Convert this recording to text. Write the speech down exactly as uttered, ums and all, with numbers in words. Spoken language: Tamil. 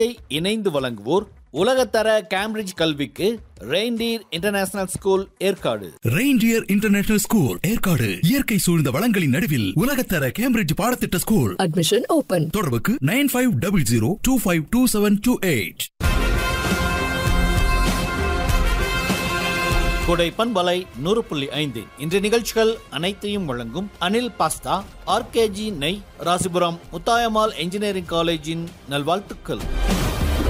இணைந்து வழங்குவோர் உலகத்தர கேம்பிரிட்ஜ் கல்விக்கு reindeer international school Yercaud. Reindeer international school Yercaud இயற்கை சூழ்ந்த வளங்களின் நடுவில் உலகத்தர கேம்பிரிட்ஜ் பாடத்திட்ட ஸ்கூல். Admission open. தொடர்புக்கு nine five double zero two five two seven two eight. கொடை பண்பலை நூறு புள்ளி ஐந்து. இன்றைய நிகழ்ச்சிகள் அனைத்தையும் வழங்கும் அனில் பாஸ்தா, ஆர்கேஜி நெய், ராசிபுரம் முத்தாயம்மாள் இன்ஜினியரிங் காலேஜின் நல்வாழ்த்துக்கள்.